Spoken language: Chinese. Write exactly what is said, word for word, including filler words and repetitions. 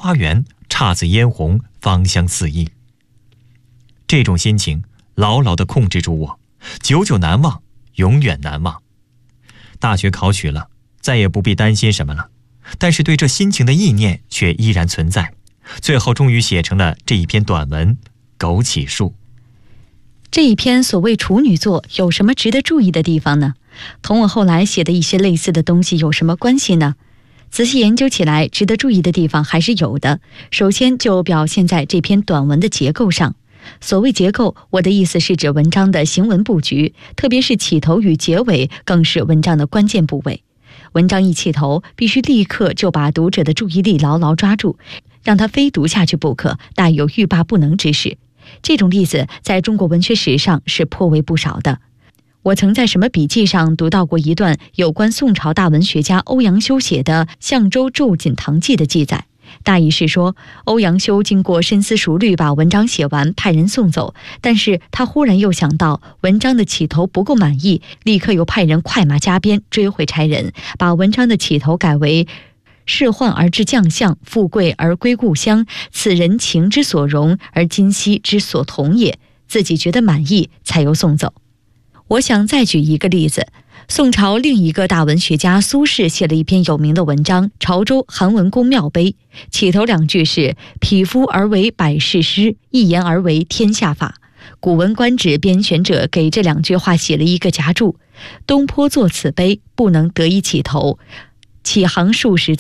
花园，姹紫嫣红，芳香四溢。这种心情牢牢地控制住我，久久难忘，永远难忘。大学考取了，再也不必担心什么了，但是对这心情的意念却依然存在。最后终于写成了这一篇短文《枸杞树》。 这一篇所谓处女作有什么值得注意的地方呢？同我后来写的一些类似的东西有什么关系呢？仔细研究起来，值得注意的地方还是有的。首先就表现在这篇短文的结构上。所谓结构，我的意思是指文章的行文布局，特别是起头与结尾更是文章的关键部位。文章一起头，必须立刻就把读者的注意力牢牢抓住，让他非读下去不可，大有欲罢不能之势。这种例子在中国文学史上是颇为不少的。我曾在什么笔记上读到过一段有关宋朝大文学家欧阳修写的《相州昼锦堂记》的记载，大意是说，欧阳修经过深思熟虑把文章写完，派人送走，但是他忽然又想到文章的起头不够满意，立刻又派人快马加鞭追回差人，把文章的起头改为仕宦而至将相，富贵而归故乡，此人情之所容，而今夕之所同也，自己觉得满意，才又送走。我想再举一个例子，宋朝另一个大文学家苏轼写了一篇有名的文章《潮州韩文公庙碑》，起头两句是匹夫而为百世诗，一言而为天下法。古文观止编选者给这两句话写了一个夹注：东坡作此碑，不能得以起头，起行数十